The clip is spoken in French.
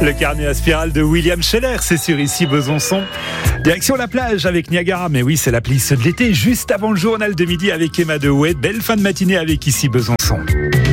Le carnet à spirale de William Scheller, c'est sur Ici Besançon. Direction la plage avec Niagara, mais oui, c'est la playlist de l'été, juste avant le journal de midi avec Emma Deouet. Belle fin de matinée avec Ici Besançon.